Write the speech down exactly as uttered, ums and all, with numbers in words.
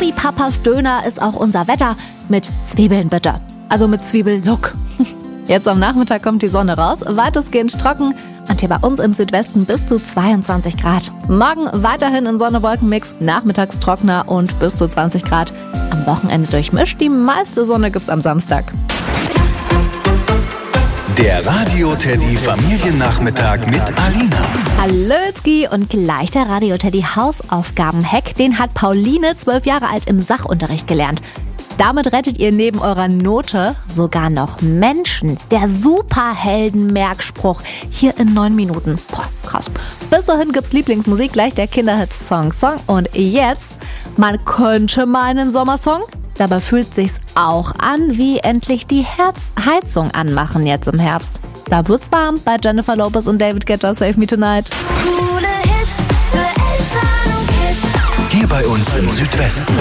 Mami Papas Döner ist auch unser Wetter. Mit Zwiebeln bitte. Also mit Zwiebellook. Jetzt am Nachmittag kommt die Sonne raus, weitestgehend trocken und hier bei uns im Südwesten bis zu zweiundzwanzig Grad. Morgen weiterhin in Sonne-Wolken-Mix, nachmittags trockener und bis zu zwanzig Grad. Am Wochenende durchmischt, die meiste Sonne gibt's am Samstag. Der Radio-Teddy Familiennachmittag mit Alina. Hallötzki und gleich der Radio-Teddy Hausaufgaben-Hack, den hat Pauline, zwölf Jahre alt, im Sachunterricht gelernt. Damit rettet ihr neben eurer Note sogar noch Menschen. Der Superhelden-Merkspruch hier in neun Minuten. Boah, krass. Bis dahin gibt's Lieblingsmusik, gleich der Kinderhit Song Song. Und jetzt, man könnte meinen Sommersong. Dabei fühlt sich's auch an, wie endlich die Herzheizung anmachen jetzt im Herbst. Da wird's warm bei Jennifer Lopez und David Guetta, Save Me Tonight. Coole Hits für Eltern und Kids. Hier bei uns im Südwesten.